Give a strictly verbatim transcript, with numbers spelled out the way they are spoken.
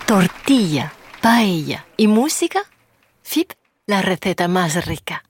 tortilla, paella y música, F I P, la receta más rica.